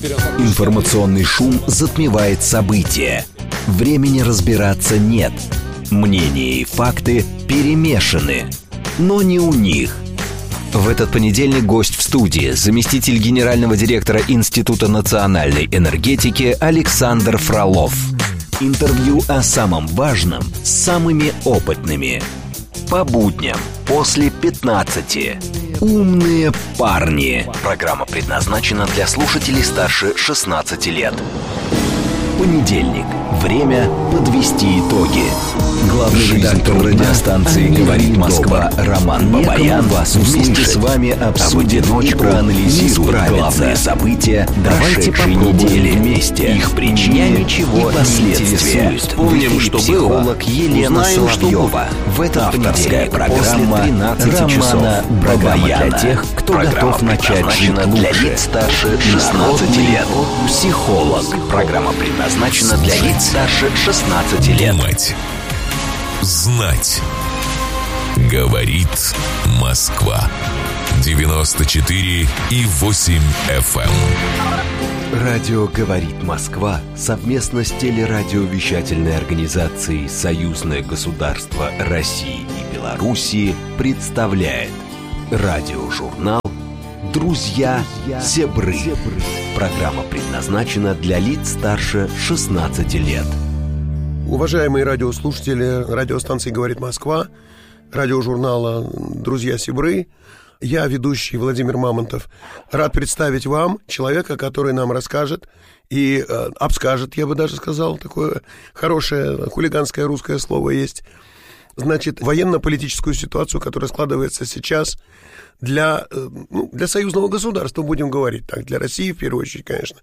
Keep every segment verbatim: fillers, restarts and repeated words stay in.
Информационный шум затмевает события. Времени разбираться нет. Мнения и факты перемешаны. Но не у них. В этот понедельник гость в студии — заместитель генерального директора Института национальной энергетики Александр Фролов. Интервью о самом важном с самыми опытными. По будням после пятнадцати. «Умные парни». Программа предназначена для слушателей старше шестнадцати лет. Понедельник. Время подвести итоги. Главный редактор радиостанции «Говорит Москва» Роман Бабаян вас вместе с вами обсудит и проанализирует главные события прошедшей недели вместе, их причины и последствия. Вспомним, что психолог Елена Соловьева. В этот понедельник программа Романа Бабаяна для тех, кто готов начать жить лучше. Для лиц старше шестнадцати лет. Психолог. Программа предназначена для лиц старше шестнадцати лет. Думать. Знать. Говорит Москва. девяносто четыре и восемь эф эм. Радио «Говорит Москва» совместно с телерадиовещательной организацией «Союзное государство России и Белоруссии» представляет радиожурнал «Друзья Сябры». Программа предназначена для лиц старше шестнадцати лет. Уважаемые радиослушатели радиостанции «Говорит Москва», радиожурнала «Друзья Сябры», я, ведущий Владимир Мамонтов, рад представить вам человека, который нам расскажет и э, обскажет, я бы даже сказал, такое хорошее хулиганское русское слово есть, значит, военно-политическую ситуацию, которая складывается сейчас для, э, ну, для союзного государства, будем говорить так, для России в первую очередь, конечно,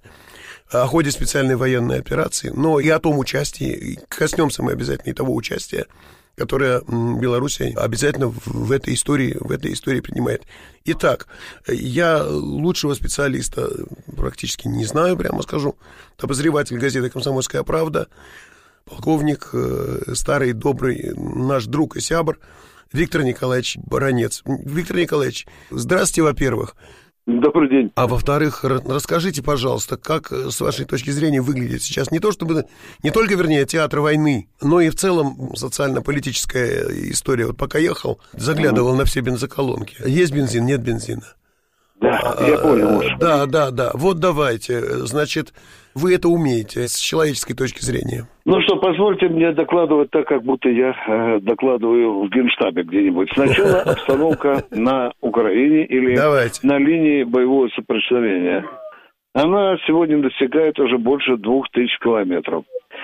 о ходе специальной военной операции, но и о том участии, и коснемся мы обязательно и того участия, которое Беларусь обязательно в этой истории, в этой истории принимает. Итак, я лучшего специалиста практически не знаю, прямо скажу. Обозреватель газеты «Комсомольская правда», полковник, старый, добрый наш друг и сябр Виктор Николаевич Баранец. Виктор Николаевич, здравствуйте, во-первых. Добрый день. А во-вторых, расскажите, пожалуйста, как с вашей точки зрения выглядит сейчас не то чтобы, не только, вернее, театр войны, но и в целом социально-политическая история. Вот пока ехал, заглядывал на все бензоколонки. Есть бензин, нет бензина? Да, а, я понял. Да, да, да. Вот давайте. Значит, вы это умеете с человеческой точки зрения. Ну что, позвольте мне докладывать так, как будто я э, докладываю в Генштабе где-нибудь. Сначала обстановка на Украине или Давайте. на линии боевого соприкосновения. Она сегодня достигает уже больше двух тысяч километров.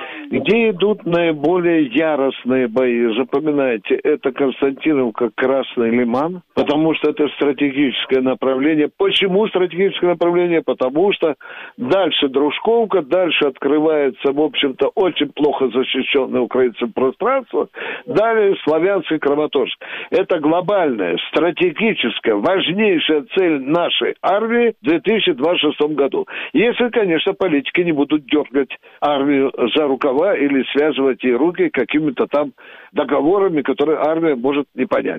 Где идут наиболее яростные бои? Запоминайте, это Константиновка, Красный Лиман, потому что это стратегическое направление. Почему стратегическое направление? Потому что дальше Дружковка, дальше открывается, в общем-то, очень плохо защищенное украинцам пространство, далее Славянск и Краматорск. Это глобальная, стратегическая, важнейшая цель нашей армии в две тысячи двадцать шестом году. Если, конечно, политики не будут дергать армию за рукава или связывать ей руки какими-то там договорами, которые армия может не понять.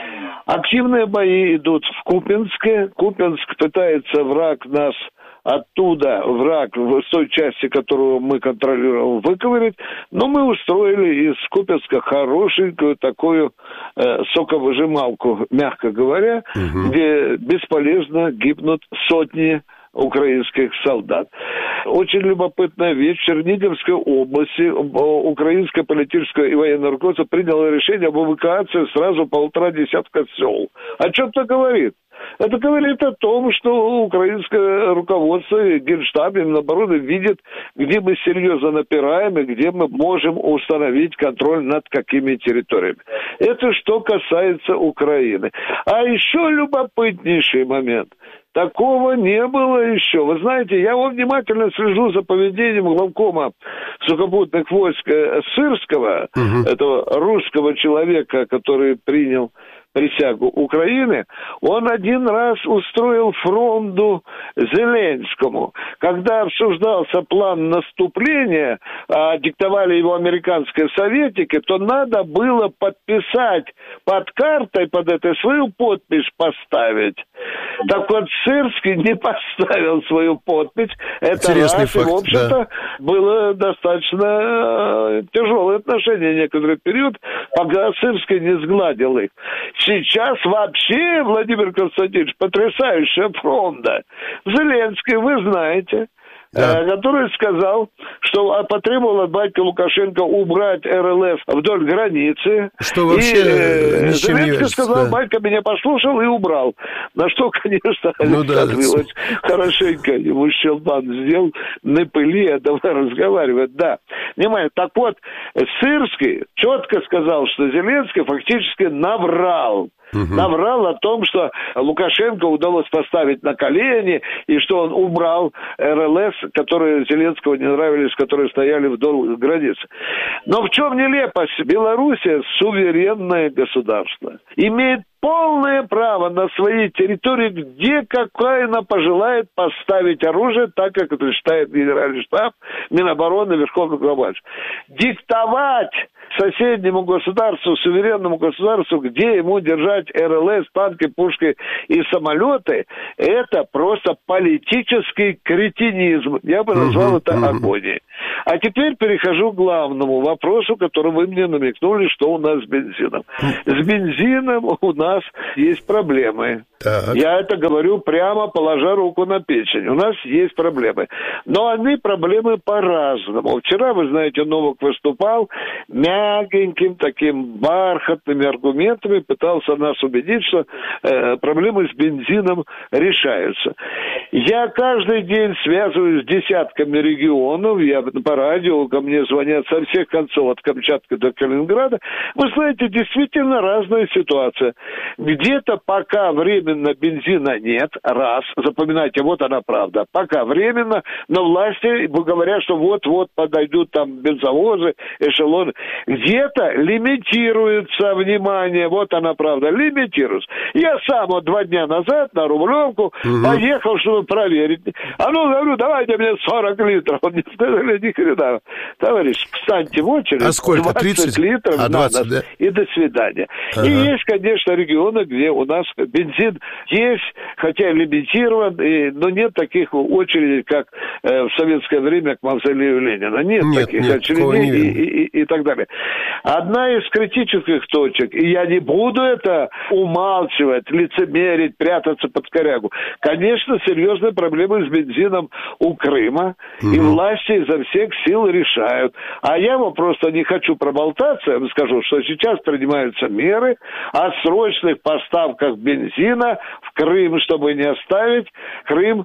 Активные бои идут в Купянске. Купянск пытается враг нас оттуда, враг в той части, которую мы контролируем, выковырять, но мы устроили из Купянска хорошенькую такую э, соковыжималку, мягко говоря, угу. где бесполезно гибнут сотни украинских солдат. Очень любопытная вещь. В Черниговской области украинское политическое и военное руководство приняло решение об эвакуации сразу полтора десятка сел. О чем это говорит? Это говорит о том, что украинское руководство и Генштаб, и Минобороны видит, где мы серьезно напираем и где мы можем установить контроль над какими территориями. Это что касается Украины. А еще любопытнейший момент. Такого не было еще. Вы знаете, я вот внимательно слежу за поведением главкома сухопутных войск Сырского, угу. этого русского человека, который принял присягу Украины, он один раз устроил фронду Зеленскому. Когда обсуждался план наступления, а диктовали его американские советники, то надо было подписать под картой, под этой, свою подпись поставить. Так вот, Сырский не поставил свою подпись. Это интересный раз, факт, и, в общем-то, да. было достаточно э, тяжелое отношение некоторый период, пока Сырский не сгладил их. Сейчас вообще, Владимир Константинович, потрясающая фронта. Зеленский, вы знаете, да. э, который сказал, что потребовал от батька Лукашенко убрать эр эл эф вдоль границы. Что вообще и, э, ни с чем не Зеленский вяжется, сказал, да. батька меня послушал и убрал. На что, конечно, ну, Александр да, Иванович хорошенько ему щелбан сделал, не пыли, а давай разговаривать. Да. Понимаете, так вот, Сырский четко сказал, что Зеленский фактически наврал. Угу. Наврал о том, что Лукашенко удалось поставить на колени, и что он убрал эр эл эс, которые Зеленского не нравились, которые стояли вдоль границы. Но в чем нелепость? Белоруссия суверенное государство. Имеет полное право на своей территории, где какая она пожелает поставить оружие, так как это считает Генеральный штаб, Минобороны, Верховный главврач. Диктовать соседнему государству, суверенному государству, где ему держать эр эл эс, танки, пушки и самолеты, это просто политический кретинизм. Я бы назвал uh-huh, это uh-huh. агонией. А теперь перехожу к главному вопросу, который вы мне намекнули, что у нас с бензином. С бензином у нас есть проблемы. Так. Я это говорю прямо, положа руку на печень. У нас есть проблемы. Но они проблемы по-разному. Вчера, вы знаете, Новак выступал мягеньким, таким бархатными аргументами, пытался нас убедить, что э, проблемы с бензином решаются. Я каждый день связываюсь с десятками регионов, я по радио, ко мне звонят со всех концов, от Камчатки до Калининграда. Вы знаете, действительно разная ситуация. Где-то пока временно бензина нет, раз, запоминайте, вот она правда, пока временно, но власти говорят, что вот-вот подойдут там бензовозы, эшелоны. Где-то лимитируется, внимание, вот она правда, лимитируется. Я сам вот два дня назад на Рублевку угу. поехал, чтобы проверить. А ну, говорю, давайте мне сорок литров. Он мне сказали, ни хрена. Товарищ, встаньте в очередь. А сколько? двадцать тридцать литров а, двадцать, надо, да? И до свидания. Ага. И есть, конечно, регионы, где у нас бензин есть, хотя лимитирован, и, но нет таких очередей, как э, в советское время к мавзолею Ленина. Нет, нет таких нет, очередей и, и, и, и так далее. Одна из критических точек, и я не буду это умалчивать, лицемерить, прятаться под корягу. Конечно, серьезные проблемы с бензином у Крыма, угу. и власти изо всех сил решают. А я вам просто не хочу проболтаться, я вам скажу, что сейчас принимаются меры о срочных поставках бензина в Крым, чтобы не оставить Крым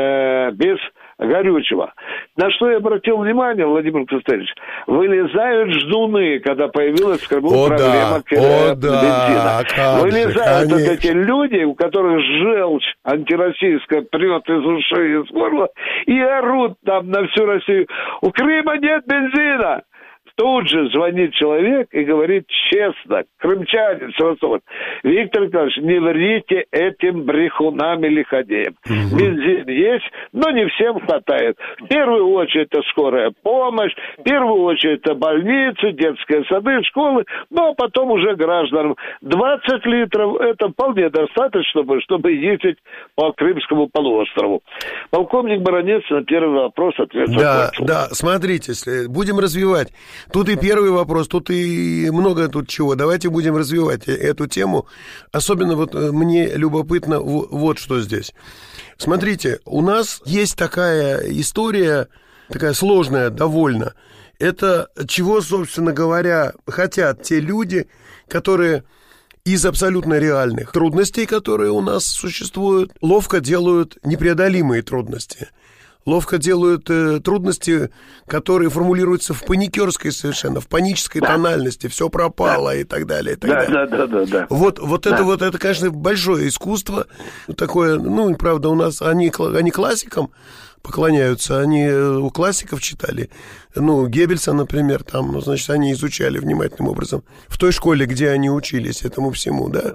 э, без горючего. На что я обратил внимание, Владимир Константинович, вылезают ждуны, когда появилась в Крыму О, проблема да. О, да. бензина. Вылезают вот эти люди, у которых желчь антироссийская прет из ушей и из горла, и орут там на всю Россию: у Крыма нет бензина! Тут же звонит человек и говорит честно, крымчанин с Ростова: Виктор Николаевич, не врите этим брехунам или лиходеям. Угу. Бензин есть, но не всем хватает. В первую очередь это скорая помощь, в первую очередь это больницы, детские сады, школы, ну а потом уже гражданам. двадцать литров это вполне достаточно, чтобы, чтобы ездить по Крымскому полуострову. Полковник Баранец на первый вопрос ответил. Да, да, смотрите, будем развивать. Тут и первый вопрос, тут и много тут чего. Давайте будем развивать эту тему. Особенно вот мне любопытно вот что здесь. Смотрите, у нас есть такая история, такая сложная довольно. Это чего, собственно говоря, хотят те люди, которые из абсолютно реальных трудностей, которые у нас существуют, ловко делают непреодолимые трудности. Ловко делают э, трудности, которые формулируются в паникерской совершенно, в панической да. тональности, все пропало да. и так далее, и так да, далее. Да, да, да, да. Вот, вот да. это вот, это, конечно, большое искусство, такое, ну, правда, у нас они, они классикам поклоняются. Они у классиков читали. Ну, Геббельса, например, там, ну, значит, они изучали внимательным образом. В той школе, где они учились этому всему, да.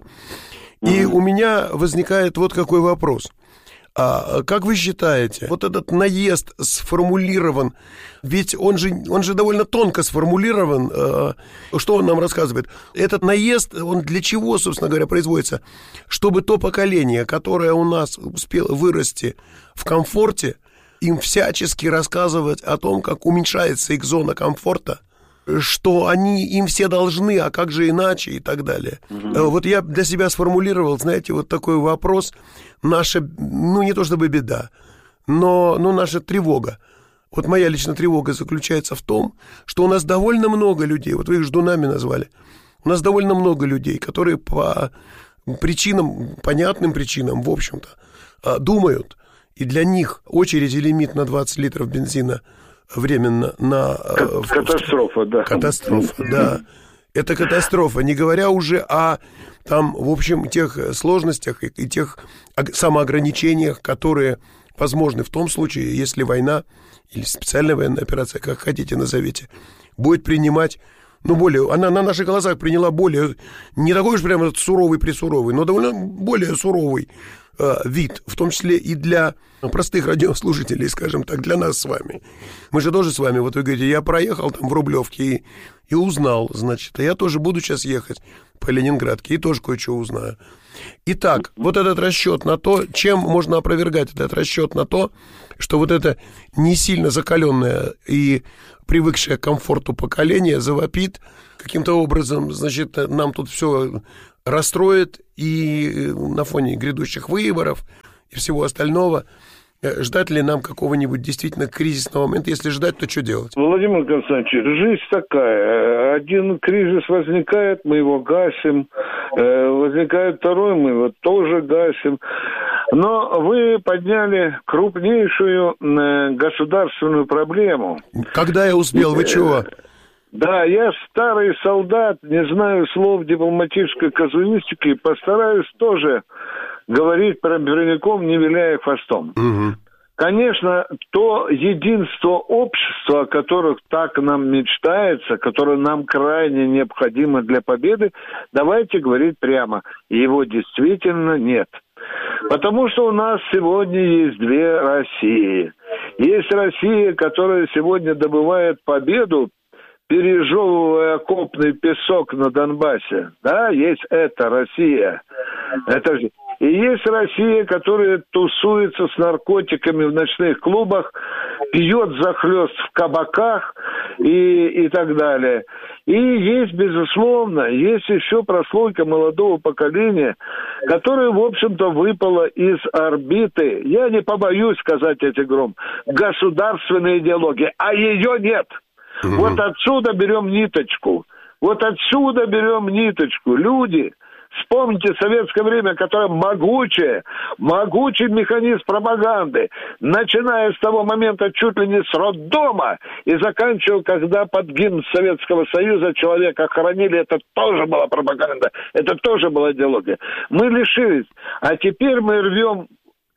И у меня возникает вот какой вопрос. А как вы считаете, вот этот наезд сформулирован, ведь он же, он же довольно тонко сформулирован, что он нам рассказывает? Этот наезд, он для чего, собственно говоря, производится? Чтобы то поколение, которое у нас успело вырасти в комфорте, им всячески рассказывать о том, как уменьшается их зона комфорта, что они им все должны, а как же иначе и так далее. Угу. Вот я для себя сформулировал, знаете, вот такой вопрос. Наша, ну не то чтобы беда, но, но наша тревога. Вот моя личная тревога заключается в том, что у нас довольно много людей, вот вы их ждунами назвали, у нас довольно много людей, которые по причинам, понятным причинам, в общем-то, думают, и для них очередь и лимит на двадцать литров бензина временно на... Катастрофа, да. Катастрофа, да. Это катастрофа, не говоря уже о, там, в общем, тех сложностях и, и тех самоограничениях, которые возможны в том случае, если война или специальная военная операция, как хотите назовите, будет принимать, ну, более... Она на наших глазах приняла более... Не такой уж прямо суровый-присуровый, но довольно более суровый э, вид, в том числе и для простых радиослушателей, скажем так, для нас с вами. Мы же тоже с вами, вот вы говорите, я проехал там в Рублевке и, и узнал, значит, а я тоже буду сейчас ехать по Ленинградке и тоже кое-что узнаю. Итак, вот этот расчет на то, чем можно опровергать этот расчет на то, что вот это не сильно закаленное и привыкшее к комфорту поколение завопит каким-то образом, значит, нам тут все расстроит, и на фоне грядущих выборов и всего остального ждать ли нам какого-нибудь действительно кризисного момента? Если ждать, то что делать? Владимир Константинович, жизнь такая. Один кризис возникает, мы его гасим. Возникает второй, мы его тоже гасим. Но вы подняли крупнейшую государственную проблему. Когда я успел? Вы чего? Да, я старый солдат, не знаю слов дипломатической казуистики, постараюсь тоже говорить прямиком, не виляя хвостом. Угу. Конечно, то единство общества, о которых так нам мечтается, которое нам крайне необходимо для победы, давайте говорить прямо, его действительно нет. Потому что у нас сегодня есть две России. Есть Россия, которая сегодня добывает победу, пережевывая окопный песок на Донбассе. Да, есть эта Россия. Это же... И есть Россия, которая тусуется с наркотиками в ночных клубах, пьет захлёст в кабаках и, и так далее. И есть, безусловно, есть еще прослойка молодого поколения, которая, в общем-то, выпала из орбиты, я не побоюсь сказать эти гром, государственной идеологии, а ее нет. Угу. Вот отсюда берем ниточку. Вот отсюда берем ниточку. Люди, вспомните советское время, которое могучее, могучий механизм пропаганды, начиная с того момента чуть ли не с роддома и заканчивая, когда под гимн Советского Союза человека хоронили, это тоже была пропаганда, это тоже была идеология. Мы лишились, а теперь мы рвем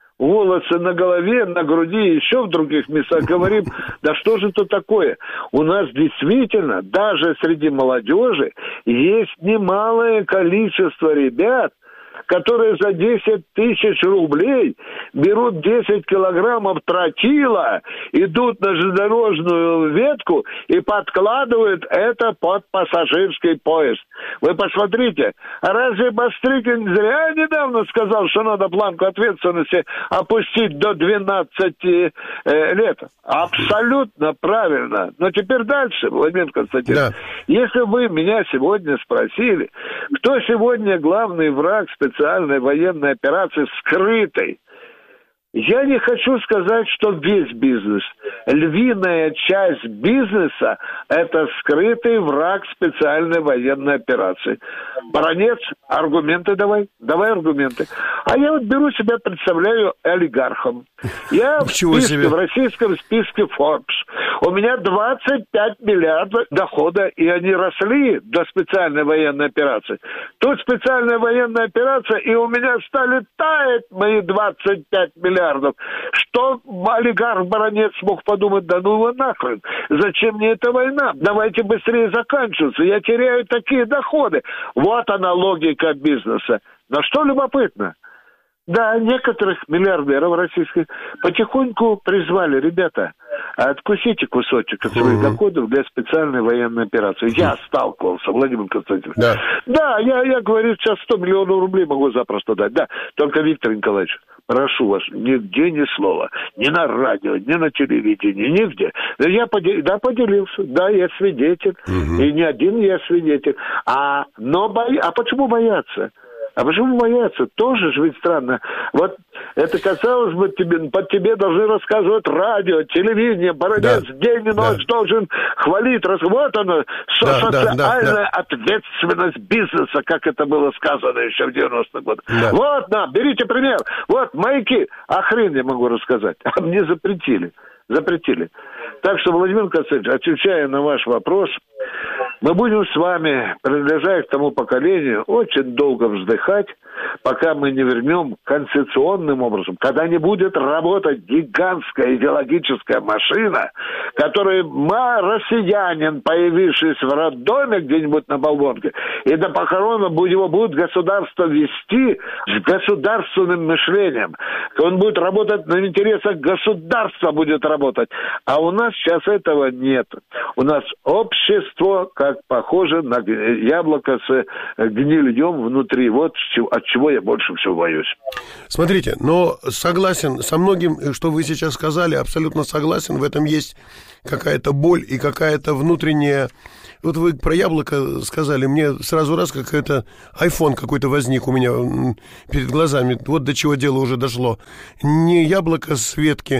волосы на голове, на груди, еще в других местах, говорим, да что же это такое? У нас действительно, даже среди молодежи, есть немалое количество ребят, которые за десять тысяч рублей берут десять килограммов тротила, идут на железнодорожную ветку и подкладывают это под пассажирский поезд. Вы посмотрите, а разве Бастрыкин зря недавно сказал, что надо планку ответственности опустить до двенадцати э, лет? Абсолютно правильно. Но теперь дальше, Владимир Константинович. Да. Если вы меня сегодня спросили, кто сегодня главный враг специальной военной операции скрытой, я не хочу сказать, что весь бизнес. Львиная часть бизнеса – это скрытый враг специальной военной операции. Баронец, аргументы давай, давай аргументы. А я вот беру себя, представляю олигархом. Я в, списке, в российском списке Forbes. У меня двадцать пять миллиардов дохода, и они росли до специальной военной операции. Тут специальная военная операция, и у меня стали таять мои двадцать пять миллиардов. Что олигарх-баронец смог подумать, да ну его нахрен, зачем мне эта война? Давайте быстрее заканчиваться, я теряю такие доходы. Вот она логика бизнеса. Но что любопытно? Да, некоторых миллиардеров российских потихоньку призвали, ребята, откусите кусочек от своих uh-huh. доходов для специальной военной операции. Uh-huh. Я сталкивался, Владимир Константинович. Да, да я, я, говорю, сейчас сто миллионов рублей могу запросто дать. Да, только, Виктор Николаевич, прошу вас, нигде ни слова. Ни на радио, ни на телевидении, нигде. Я подел... да, поделился, да, я свидетель. Uh-huh. И не один я свидетель. А, но бо... а почему бояться? А почему бояться? Тоже же ведь странно. Вот это, казалось бы, тебе, под тебе должны рассказывать радио, телевидение, баронец да. день и ночь да. должен хвалить. Рас... Вот оно, да, социальная да, да, да. ответственность бизнеса, как это было сказано еще в девяностых годах. Да. Вот, на, берите пример. Вот, маяки. А хрен я могу рассказать. А мне запретили. Запретили. Так что, Владимир Константинович, отвечая на ваш вопрос, мы будем с вами, принадлежая к тому поколению, очень долго вздыхать, пока мы не вернем конституционным образом, когда не будет работать гигантская идеологическая машина, которая россиянин, появившись в роддоме где-нибудь на Болвонке, и до похорона его будет государство вести с государственным мышлением. Он будет работать на интересах государства, будет работать. А у нас сейчас этого нет. У нас общество, как похоже на яблоко с гнильем внутри. Вот от чего я больше всего боюсь. Смотрите, но согласен со многим, что вы сейчас сказали, абсолютно согласен. В этом есть какая-то боль и какая-то внутренняя... Вот вы про яблоко сказали, мне сразу раз какой-то айфон какой-то возник у меня перед глазами. Вот до чего дело уже дошло. Не яблоко с ветки,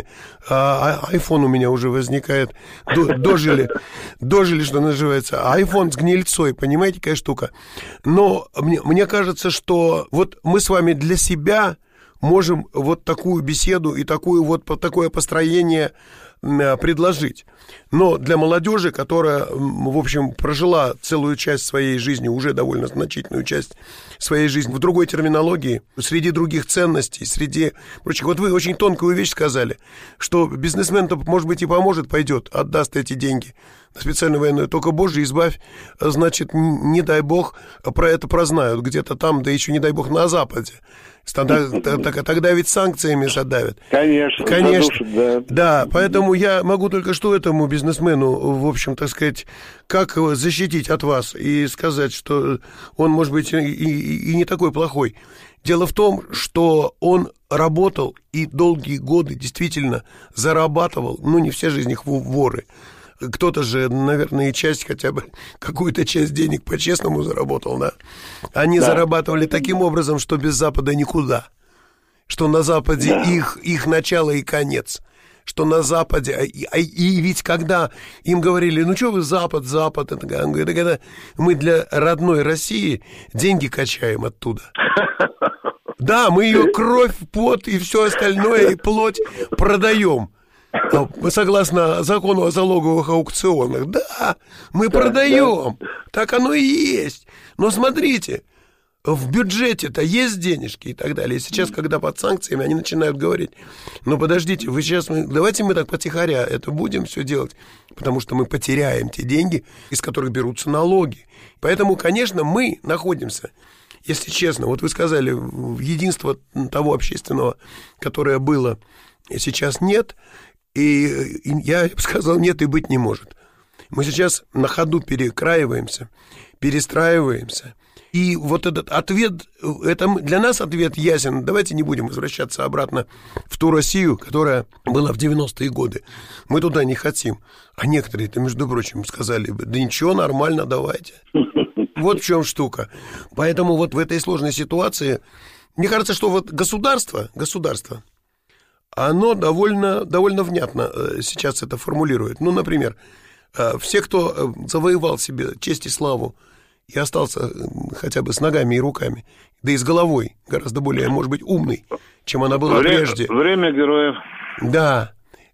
а айфон у меня уже возникает. Дожили, дожили, что называется. А айфон с гнильцой, понимаете, какая штука. Но мне, мне кажется, что вот мы с вами для себя можем вот такую беседу и такую вот, такое построение предложить. Но для молодежи, которая, в общем, прожила целую часть своей жизни, уже довольно значительную часть своей жизни, в другой терминологии, среди других ценностей, среди прочих. Вот вы очень тонкую вещь сказали, что бизнесмен-то, может быть, и поможет, пойдет, отдаст эти деньги на специальную военную. Только, Боже, избавь, значит, не дай бог, про это прознают где-то там, да еще, не дай бог, на Западе. Тогда, тогда, тогда ведь санкциями задавят. Конечно. Конечно. Задушат, да. да, поэтому я могу только что этому бизнесмену, в общем, так сказать, как его защитить от вас и сказать, что он, может быть, и, и, и не такой плохой. Дело в том, что он работал и долгие годы действительно зарабатывал, ну, не все же из них воры. Кто-то же, наверное, и часть, хотя бы какую-то часть денег по-честному заработал, да? Они да. зарабатывали таким образом, что без Запада никуда. Что на Западе да. их, их начало и конец. Что на Западе... И, и ведь когда им говорили, ну что вы Запад, Запад, это, это когда мы для родной России деньги качаем оттуда. Да, мы ее кровь, пот и все остальное, и плоть продаем. Согласно закону о залоговых аукционах. Да, мы да, продаем. Да. Так оно и есть. Но смотрите, в бюджете-то есть денежки и так далее. И сейчас, когда под санкциями, они начинают говорить, ну подождите, вы сейчас, давайте мы так потихоря это будем все делать, потому что мы потеряем те деньги, из которых берутся налоги. Поэтому, конечно, мы находимся, если честно, вот вы сказали, в единство того общественного, которое было, сейчас нет. И я сказал, нет, и быть не может. Мы сейчас на ходу перекраиваемся, перестраиваемся. И вот этот ответ, это для нас ответ ясен. Давайте не будем возвращаться обратно в ту Россию, которая была в девяностые годы. Мы туда не хотим. А некоторые-то, между прочим, сказали, да ничего, нормально, давайте. Вот в чем штука. Поэтому вот в этой сложной ситуации, мне кажется, что вот государство, государство, оно довольно, довольно внятно сейчас это формулирует. Ну, например, все, кто завоевал себе честь и славу и остался хотя бы с ногами и руками, да и с головой, гораздо более, может быть, умный, чем она была время, прежде. Время героев. Да.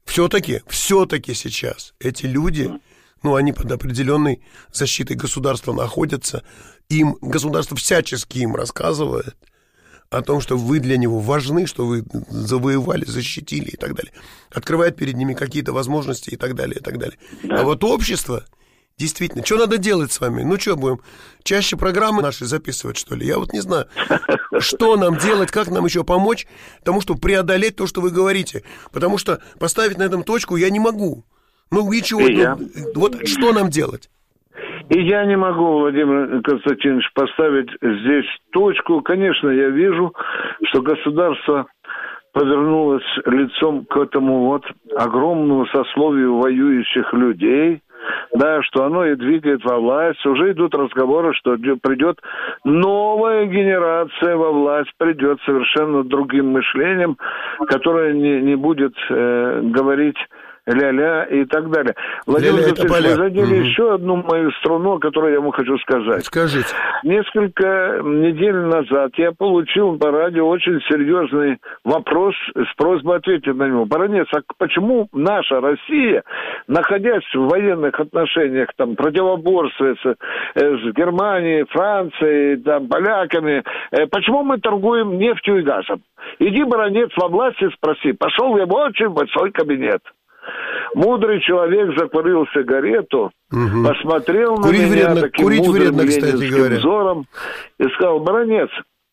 все-таки, все-таки сейчас эти люди, ну, они под определенной защитой государства находятся, им государство всячески им рассказывает о том, что вы для него важны, что вы завоевали, защитили и так далее. Открывает перед ними какие-то возможности и так далее, и так далее. Да. А вот общество, действительно, что надо делать с вами? Ну, что, будем чаще программы наши записывать, что ли? Я вот не знаю, что нам делать, как нам еще помочь тому, чтобы преодолеть то, что вы говорите. Потому что поставить на этом точку я не могу. Ну, ничего, ну, вот что нам делать? И я не могу, Владимир Константинович, поставить здесь точку. Конечно, я вижу, что государство повернулось лицом к этому вот огромному сословию воюющих людей, да, что оно и двигает во власть. Уже идут разговоры, что придет новая генерация во власть, придет совершенно другим мышлением, которое не, не будет э, говорить ля-ля и так далее. Владимир Константинович, вы задели угу. еще одну мою струну, которую я ему хочу сказать. Скажите. Несколько недель назад я получил по радио очень серьезный вопрос с просьбой ответить на него. Баронец, а почему наша Россия, находясь в военных отношениях, там, противоборствует с, с Германией, Францией, там, поляками, почему мы торгуем нефтью и газом? Иди, баронец, во власти спроси. Пошел я в очень большой кабинет. Мудрый человек закурил сигарету, угу. посмотрел курить на меня вредно, таким курить мудрым вредно, кстати говоря. взором и сказал: баронец,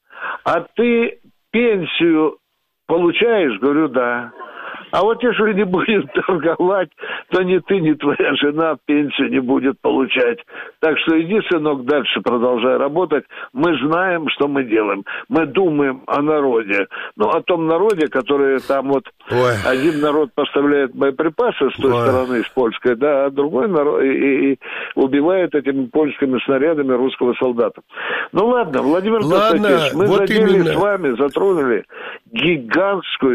а ты пенсию получаешь? Говорю, да. А вот если не будем торговать, то ни ты, ни твоя жена пенсию не будет получать. Так что иди, сынок, дальше продолжай работать. Мы знаем, что мы делаем. Мы думаем о народе. Ну, о том народе, который там вот... Ой. Один народ поставляет боеприпасы с той Ой. стороны, с польской, да, а другой народ и, и, и убивает этими польскими снарядами русского солдата. Ну, ладно, Владимир Константинович, мы вот задели именно. с вами, затронули гигантскую